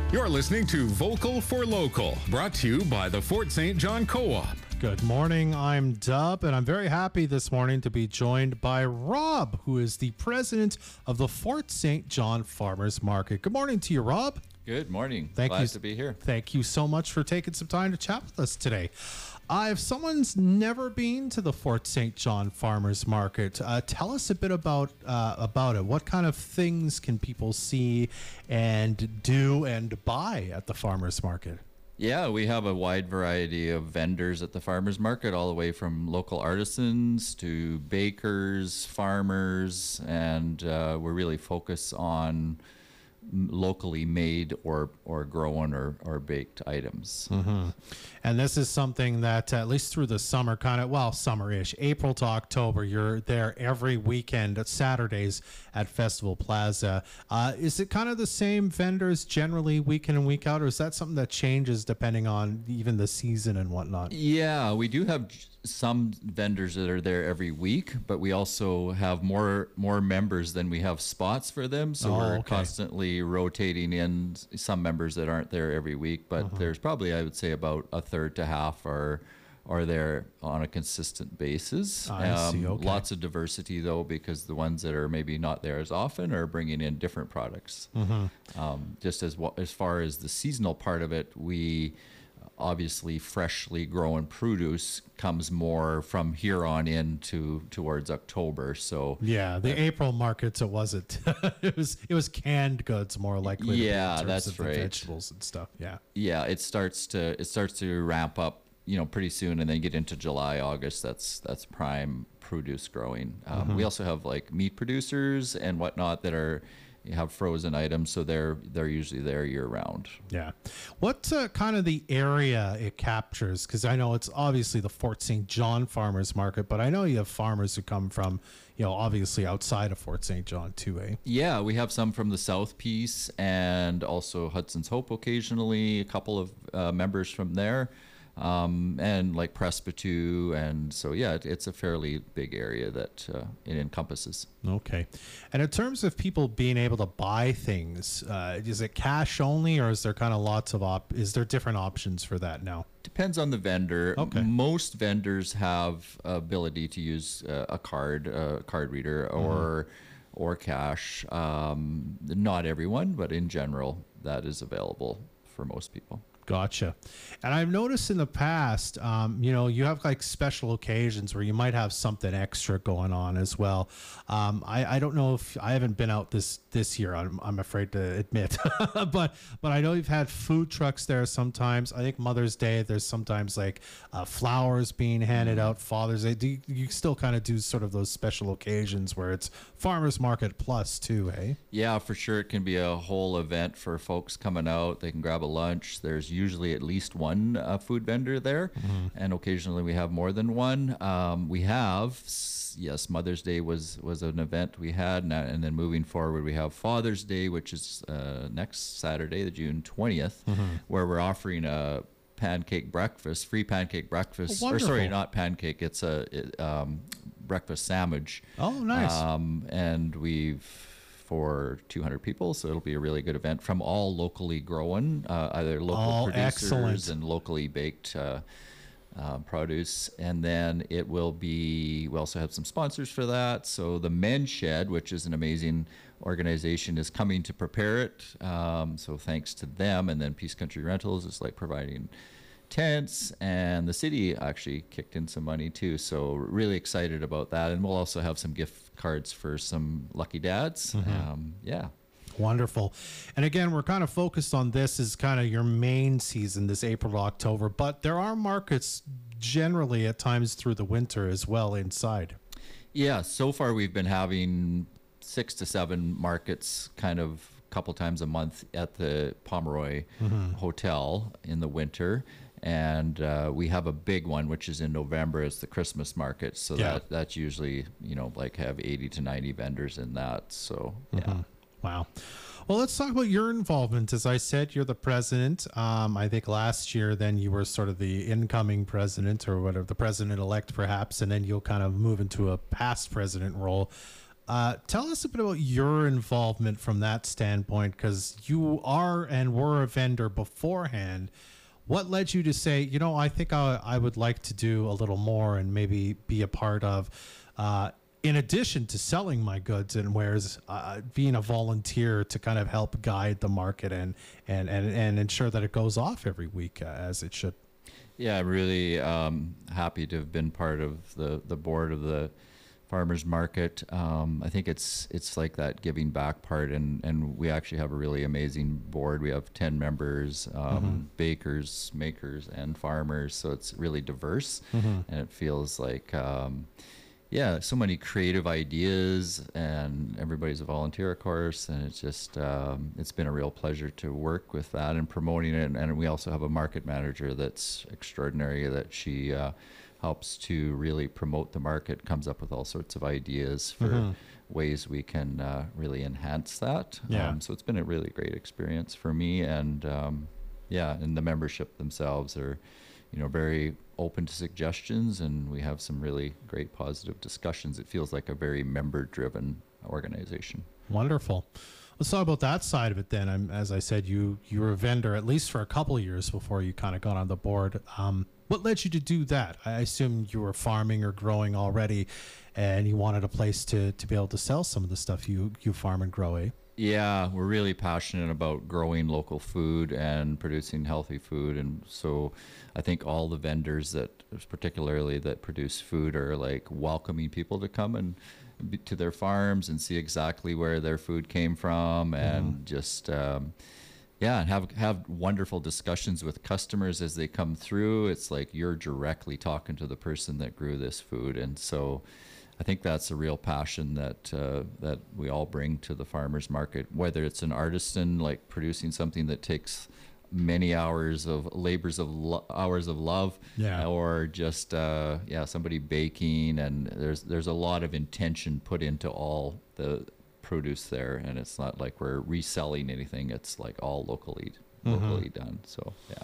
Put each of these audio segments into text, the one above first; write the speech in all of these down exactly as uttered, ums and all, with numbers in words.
You're listening to Vocal for Local, brought to you by the Fort Saint John Co-op. Good morning, I'm Dub, and I'm very happy this morning to be joined by Rob, who is the president of the Fort Saint John Farmers Market. Good morning to you, Rob. Good morning. Thank Glad you to be here. Thank you so much for taking some time to chat with us today. Uh, if someone's never been to the Fort Saint John Farmers Market, uh, tell us a bit about uh, about it. What kind of things can people see and do and buy at the farmers market? Yeah, we have a wide variety of vendors at the farmers market, all the way from local artisans to bakers, farmers, and uh, we're really focused on locally made or or grown or, or baked items. Mm-hmm. And this is something that at least through the summer, kind of, well, summer-ish, April to October, you're there every weekend, Saturdays at Festival Plaza. Uh, is it kind of the same vendors generally week in and week out, or is that something that changes depending on even the season and whatnot? Yeah, we do have some vendors that are there every week, but we also have more more members than we have spots for them, so Oh, we're okay. constantly rotating in some members that aren't there every week, but Uh-huh. there's probably, I would say, about a third to half are are there on a consistent basis. I see, okay. Lots of diversity though, because the ones that are maybe not there as often are bringing in different products. Mm-hmm. Um, just as wa- as far as the seasonal part of it, we obviously freshly grown produce comes more from here on in to towards October. So Yeah, the April markets, it wasn't. it was it was canned goods more likely. to be Yeah, in terms that's of the right. vegetables and stuff. Yeah. yeah, it starts to it starts to ramp up, you know, pretty soon, and then get into July, August. That's that's prime produce growing. Um, We also have like meat producers and whatnot that are have frozen items, so they're they're usually there year round. Yeah. What uh, kind of the area it captures? Because I know it's obviously the Fort Saint John Farmers Market, but I know you have farmers who come from, you know, obviously outside of Fort Saint John too, eh? Yeah, we have some from the South Piece and also Hudson's Hope occasionally, a couple of uh, members from there, um, and like Presbyteau. And so, yeah, it, it's a fairly big area that uh, it encompasses. Okay. And in terms of people being able to buy things, uh, is it cash only, or is there kind of lots of op? Is there different options for that now? Depends on the vendor. Okay. Most vendors have ability to use uh, a card, a card reader, or or cash. Um, not everyone, but in general, that is available for most people. Gotcha. And I've noticed in the past, um, you know, you have like special occasions where you might have something extra going on as well. Um, I, I don't know if I haven't been out this this year, I'm, I'm afraid to admit, but but I know you've had food trucks there sometimes. I think Mother's Day, there's sometimes like uh, flowers being handed out, Father's Day. Do you, you still kind of do sort of those special occasions where it's farmers market plus too, hey? Yeah, for sure. It can be a whole event for folks coming out. They can grab a lunch. There's usually at least one uh, food vendor there, and occasionally we have more than one. Um, we have, s- yes, Mother's Day was was an event we had, and, and then moving forward, we have Father's Day, which is uh, next Saturday, the June twentieth, where we're offering a pancake breakfast, free pancake breakfast. Oh, or sorry, wonderful. not pancake. It's a it, um, breakfast sandwich. Oh, nice. Um, and we've for two hundred people, so it'll be a really good event from all locally grown, uh, either local Oh, producers excellent. and locally baked uh, uh, produce. And then it will be, we also have some sponsors for that. So the Men's Shed, which is an amazing organization, is coming to prepare it. Um, so thanks to them. And then Peace Country Rentals is like providing tents, and the city actually kicked in some money too, so really excited about that. And we'll also have some gift cards for some lucky dads. Um, yeah. Wonderful. And again, we're kind of focused on this as kind of your main season, this April to October, but there are markets generally at times through the winter as well inside. Yeah, so far we've been having six to seven markets kind of a couple times a month at the Pomeroy Hotel in the winter. And uh, we have a big one, which is in November. It's the Christmas market. So Yeah. that that's usually, you know, like have eighty to ninety vendors in that. So, yeah. Wow. Well, let's talk about your involvement. As I said, you're the president. Um, I think last year, then you were sort of the incoming president or whatever, the president-elect perhaps, and then you'll kind of move into a past president role. Uh, tell us a bit about your involvement from that standpoint, because you are and were a vendor beforehand. What led you to say, you know, I think I, I would like to do a little more and maybe be a part of, uh, in addition to selling my goods and wares, uh, being a volunteer to kind of help guide the market and, and, and, and ensure that it goes off every week uh, as it should? Yeah, I'm really um, happy to have been part of the, the board of the farmers market. Um, I think it's it's like that giving back part, and, and we actually have a really amazing board. We have ten members, um, mm-hmm. bakers, makers, and farmers, so it's really diverse, mm-hmm. and it feels like, um, yeah, so many creative ideas, and everybody's a volunteer, of course, and it's just, um, it's been a real pleasure to work with that and promoting it, and we also have a market manager that's extraordinary, that she uh, helps to really promote the market, comes up with all sorts of ideas for mm-hmm. ways we can uh, really enhance that. Yeah. Um, so it's been a really great experience for me, and um, yeah, and the membership themselves are, you know, very open to suggestions, and we have some really great positive discussions. It feels like a very member-driven organization. Wonderful. Let's talk about that side of it then. I'm, as I said, you you were a vendor at least for a couple of years before you kind of got on the board. Um, what led you to do that? I assume you were farming or growing already, and you wanted a place to to be able to sell some of the stuff you you farm and grow, eh? Yeah, we're really passionate about growing local food and producing healthy food, and so I think all the vendors that, particularly that produce food, are like welcoming people to come and be, to their farms and see exactly where their food came from, and mm-hmm. just um, yeah, and have have wonderful discussions with customers as they come through. It's like you're directly talking to the person that grew this food, and so I think that's a real passion that uh, that we all bring to the farmers market, whether it's an artisan like producing something that takes many hours of labors of lo- hours of love, yeah. or just uh, yeah somebody baking, and there's there's a lot of intention put into all the produce there, and it's not like we're reselling anything. It's like all locally locally mm-hmm. done. So yeah.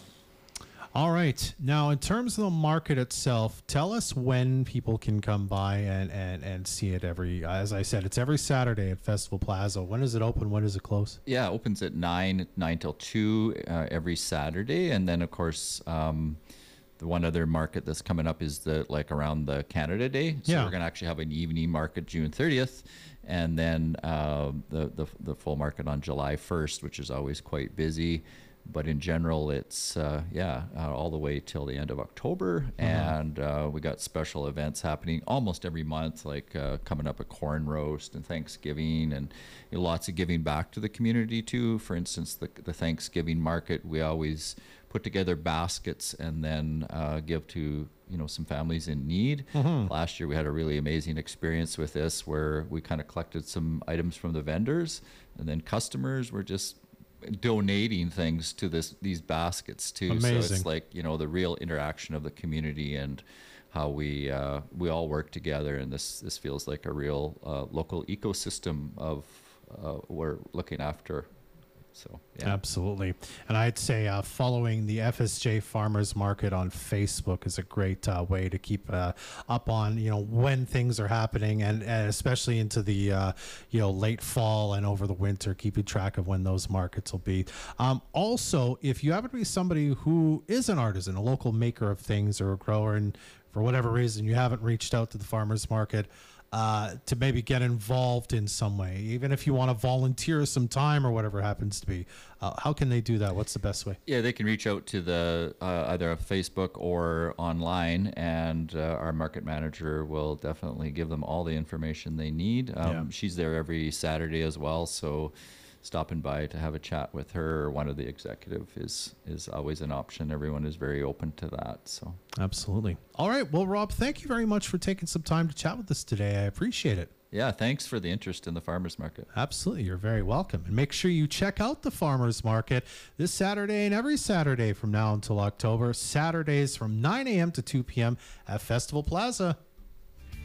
All right. Now, in terms of the market itself, tell us when people can come by and, and, and see it every, as I said, it's every Saturday at Festival Plaza. When does it open? When does it close? Yeah, it opens at nine, nine till two uh, every Saturday. And then, of course, um, the one other market that's coming up is the like around the Canada Day. So yeah. we're going to actually have an evening market June thirtieth. And then uh, the, the, the full market on July first, which is always quite busy. But in general, it's, uh, yeah, uh, all the way till the end of October. Mm-hmm. And uh, we got special events happening almost every month, like uh, coming up a corn roast and Thanksgiving, and you know, lots of giving back to the community too. For instance, the, the Thanksgiving market, we always put together baskets and then uh, give to, you know, some families in need. Mm-hmm. Last year, we had a really amazing experience with this, where we kind of collected some items from the vendors, and then customers were just donating things to this these baskets too. Amazing. So it's like, you know, the real interaction of the community and how we uh, we all work together, and this this feels like a real uh, local ecosystem of uh, we're looking after. So yeah. Absolutely. And I'd say uh, following the F S J Farmers Market on Facebook is a great uh, way to keep uh, up on, you know, when things are happening, and, and especially into the, uh, you know, late fall and over the winter, keeping track of when those markets will be. Um, also, if you happen to be somebody who is an artisan, a local maker of things or a grower, and for whatever reason you haven't reached out to the farmers market, Uh, to maybe get involved in some way, even if you want to volunteer some time or whatever happens to be, uh, how can they do that? What's the best way? Yeah, they can reach out to the uh, either Facebook or online, and uh, our market manager will definitely give them all the information they need. Um, Yeah. She's there every Saturday as well, so stopping by to have a chat with her or one of the executive is is always an option. Everyone is very open to that. So Absolutely. All right. Well, Rob, thank you very much for taking some time to chat with us today. I appreciate it. yeah, thanks for the interest in the farmers market. Absolutely. You're very welcome. And make sure you check out the farmers market this Saturday and every Saturday from now until October. Saturdays from nine a.m. to two p.m. at Festival Plaza.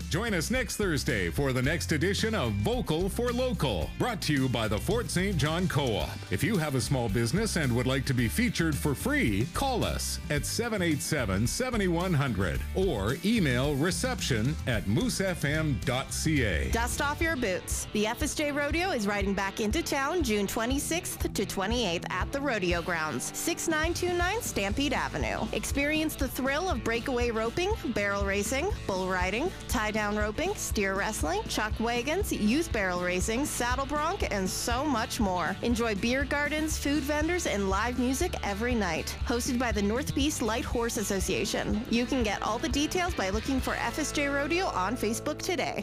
Join us next Thursday for the next edition of Vocal for Local, brought to you by the Fort Saint John Co-op. If you have a small business and would like to be featured for free, call us at seven eight seven, seven one zero zero or email reception at moose f m dot c a. Dust off your boots. The F S J Rodeo is riding back into town June twenty-sixth to twenty-eighth at the Rodeo Grounds, six nine two nine Stampede Avenue. Experience the thrill of breakaway roping, barrel racing, bull riding, tie-down roping, steer wrestling, chuck wagons, youth barrel racing, saddle bronc, and so much more. Enjoy beer gardens, food vendors, and live music every night. Hosted by the Northeast Light Horse Association. You can get all the details by looking for F S J Rodeo on Facebook today.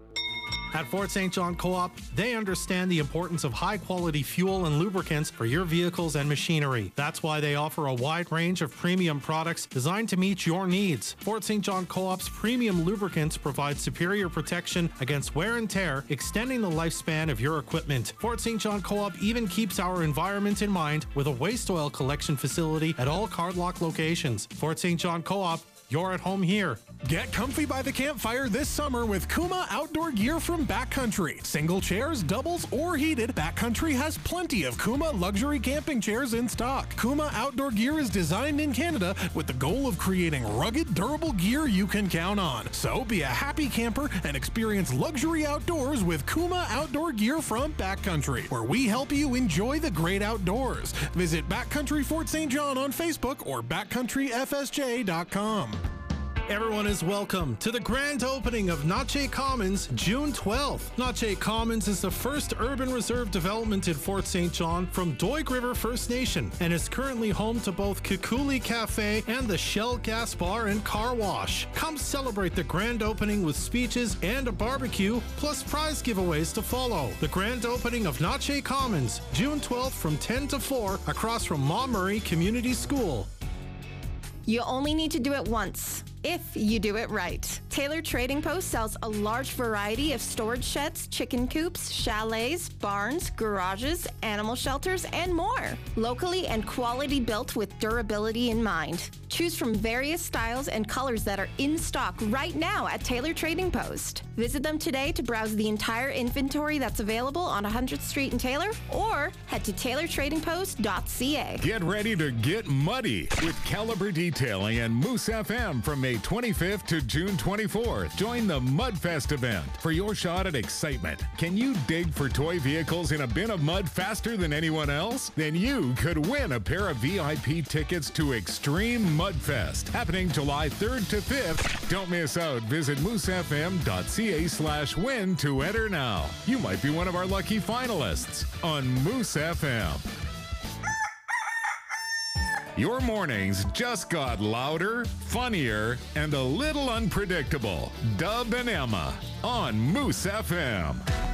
At Fort Saint John Co-op, they understand the importance of high-quality fuel and lubricants for your vehicles and machinery. That's why they offer a wide range of premium products designed to meet your needs. Fort Saint John Co-op's premium lubricants provide superior protection against wear and tear, extending the lifespan of your equipment. Fort Saint John Co-op even keeps our environment in mind with a waste oil collection facility at all Cardlock locations. Fort Saint John Co-op, you're at home here. Get comfy by the campfire this summer with Kuma Outdoor Gear from Backcountry. Single chairs, doubles, or heated, Backcountry has plenty of Kuma luxury camping chairs in stock. Kuma Outdoor Gear is designed in Canada with the goal of creating rugged, durable gear you can count on. So be a happy camper and experience luxury outdoors with Kuma Outdoor Gear from Backcountry, where we help you enjoy the great outdoors. Visit Backcountry Fort Saint John on Facebook or backcountry f s j dot com. Everyone is welcome to the grand opening of Nache Commons June twelfth. Nache Commons is the first urban reserve development in Fort Saint John from Doig River First Nation and is currently home to both Kikuli Cafe and the Shell Gas Bar and Car Wash. Come celebrate the grand opening with speeches and a barbecue, plus prize giveaways to follow. The grand opening of Nache Commons June twelfth from ten to four across from Ma Murray Community School. You only need to do it once, if you do it right. Taylor Trading Post sells a large variety of storage sheds, chicken coops, chalets, barns, garages, animal shelters, and more. Locally and quality built with durability in mind. Choose from various styles and colors that are in stock right now at Taylor Trading Post. Visit them today to browse the entire inventory that's available on one hundredth Street in Taylor, or head to taylor trading post dot c a. Get ready to get muddy with Caliber Detailing and Moose F M from May twenty-fifth to June twenty-fourth. Join the Mudfest event for your shot at excitement. Can you dig for toy vehicles in a bin of mud faster than anyone else? Then you could win a pair of V I P tickets to Extreme Mudfest, happening July third to fifth. Don't miss out. Visit moose f m dot c a slash win to enter now. You might be one of our lucky finalists on Moose F M. Your mornings just got louder, funnier, and a little unpredictable. Dub and Emma on Moose F M.